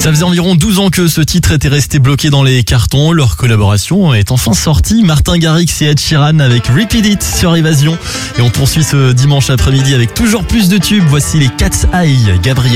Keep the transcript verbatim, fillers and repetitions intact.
Ça faisait environ douze ans que ce titre était resté bloqué dans les cartons. Leur collaboration est enfin sortie. Martin Garrix et Ed Sheeran avec Repeat It sur Évasion. Et on poursuit ce dimanche après-midi avec toujours plus de tubes. Voici les Cat's Eye, Gabriel.